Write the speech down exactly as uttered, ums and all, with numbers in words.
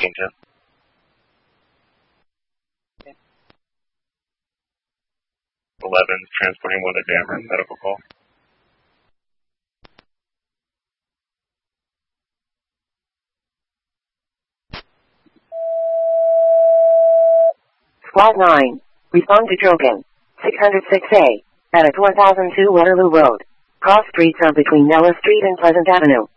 ten. eleven, transporting one to Danvers, medical call. Squad nine, respond to Drogan, six oh six A, at one thousand two Waterloo Road. Cross streets are between Nella Street and Pleasant Avenue.